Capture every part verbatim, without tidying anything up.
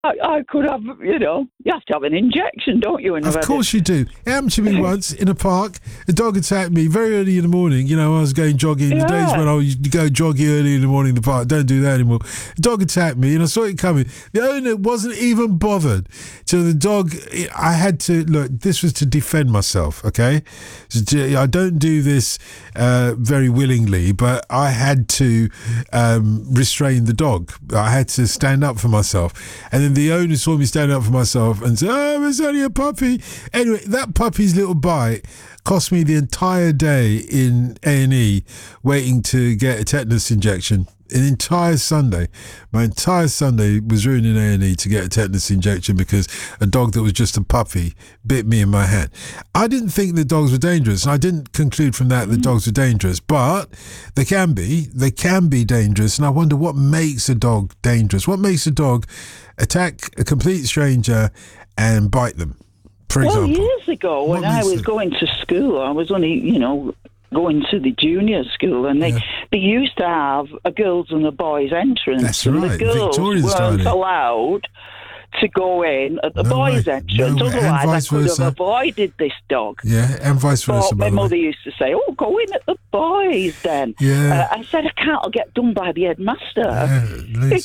I, I could have, you know, you have to have an injection, don't you? Of course you do. It happened to me once in a park. A dog attacked me very early in the morning. You know, I was going jogging. Yeah. The days when I used to go jogging early in the morning in the park. Don't do that anymore. The dog attacked me and I saw it coming. The owner wasn't even bothered. So the dog, I had to, look, this was to defend myself, okay? So to, I don't do this uh, very willingly, but I had to um, restrain the dog. I had to stand up for myself. And then the owner saw me stand up for myself and said, oh, it's only a puppy. Anyway, that puppy's little bite cost me the entire day in A and E waiting to get a tetanus injection. An entire Sunday. My entire Sunday was ruined in A and E to get a tetanus injection because a dog that was just a puppy bit me in my hand. I didn't think the dogs were dangerous. I didn't conclude from that that dogs are dangerous, but they can be. They can be dangerous. And I wonder what makes a dog dangerous. What makes a dog attack a complete stranger and bite them, for well, example? Well, years ago when I was it? going to school, I was only, you know, going to the junior school, and they, yeah. they used to have a girls and a boys entrance. That's and right. The girls Victoria's weren't started. allowed to go in at the no boys' way. entrance. No Otherwise, I could versa. have avoided this dog. Yeah, and vice versa. But my mother used to say, "Oh, go in at the boys." Then yeah. uh, I said, "I can't. I'll get done by the headmaster." Yeah, you know?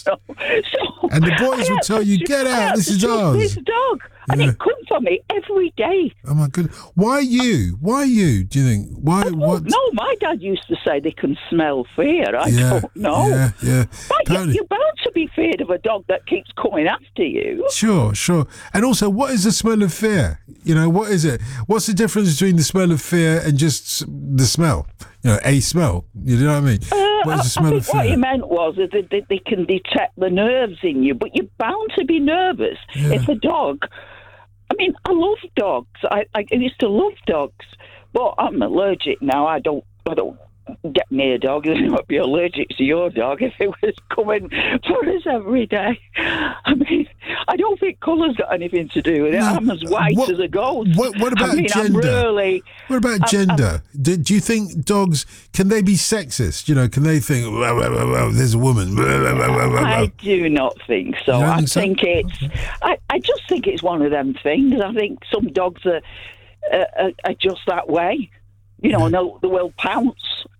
so and the boys would tell you, "Get out! This is ours." This dog. And yeah. it come for me every day. Oh my goodness! Why you? Why you? Do you think? Why? Oh, what? No, my dad used to say they can smell fear. I yeah, don't know. Yeah, yeah. But you're, you're bound to be feared of a dog that keeps coming after you. Sure, sure. And also, what is the smell of fear? You know, what is it? What's the difference between the smell of fear and just the smell? You know, a smell. You know what I mean? Uh, what is the smell I think of fear? What he meant was that they, they, they can detect the nerves in you, but you're bound to be nervous yeah. if a dog. I mean, I love dogs. I, I used to love dogs, but I'm allergic now. I don't. I don't get near a dog. I might be allergic to your dog if it was coming for us every day. I mean, I don't think colour's got anything to do with it. No, I'm as white what, as a ghost. What, what about I mean, gender? I'm really, what about I'm, gender? I'm, do, do you think dogs, can they be sexist? You know, can they think, well, well, well, well, there's a woman? Well, well, well, well. I do not think so. I think, think so? it's, okay. I, I just think it's one of them things. I think some dogs are, uh, are, are just that way. You know, yeah. they will pounce.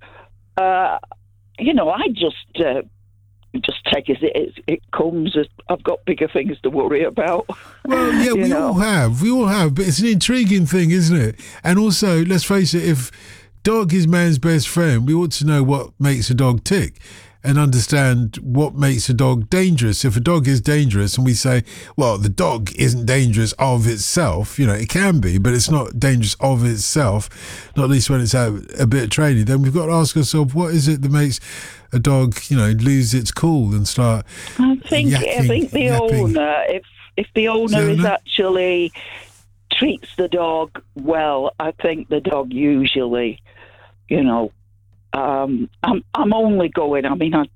Uh, you know, I just uh, just take as it, it comes. I've got bigger things to worry about. Well, yeah, we know? all have. We all have. But it's an intriguing thing, isn't it? And also, let's face it, if dog is man's best friend, we ought to know what makes a dog tick and understand what makes a dog dangerous. If a dog is dangerous and we say, well, the dog isn't dangerous of itself, you know, it can be, but it's not dangerous of itself, not least when it's had a bit of training, then we've got to ask ourselves, what is it that makes a dog, you know, lose its cool and start I think yakking, I think the yapping. owner, if, if the owner is actually treats the dog well, I think the dog usually, you know, Um, I'm I'm only going. I mean, I,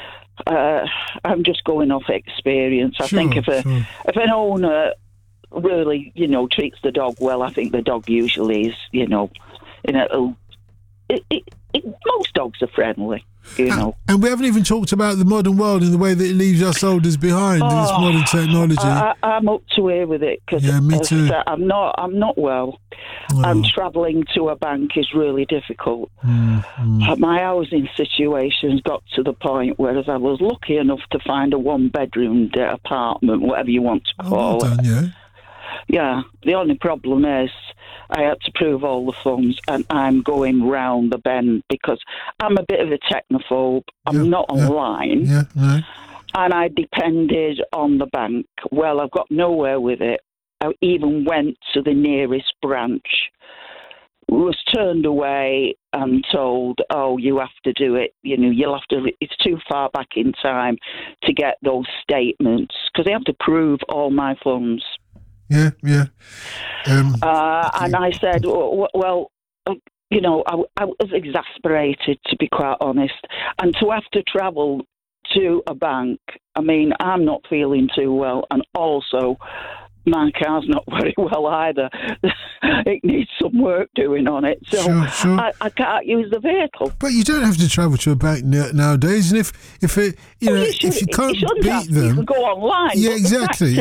uh, I'm just going off experience. I sure, think if a sure. if an owner really, you know, treats the dog well, I think the dog usually is, you know, in a. It, it, it, most dogs are friendly, you know. And we haven't even talked about the modern world and the way that it leaves us soldiers behind oh, in this modern technology. I, I'm up to here with it because yeah, me too. I'm not. I'm not well. Oh. And travelling to a bank is really difficult. Mm, mm. My housing situation's got to the point where I was lucky enough to find a one-bedroom apartment, whatever you want to call oh, well done, it. Yeah. Yeah. The only problem is I had to prove all the funds, and I'm going round the bend because I'm a bit of a technophobe. I'm yeah, not yeah, online. Yeah, no. And I depended on the bank. Well, I've got nowhere with it. I even went to the nearest branch, was turned away and told, oh, you have to do it. You know, you'll have to, it's too far back in time to get those statements because they have to prove all my funds. Yeah, yeah. Um, uh, and I said, well, well you know, I, I was exasperated, to be quite honest. And to have to travel to a bank, I mean, I'm not feeling too well. And also, my car's not very well either. It needs some work doing on it, so Sure, sure. I, I can't use the vehicle. But you don't have to travel to a bank n- nowadays, and if if it you Oh, know you should- if you can't shouldn't have beat to. You them, can go online. yeah, but the fact exactly.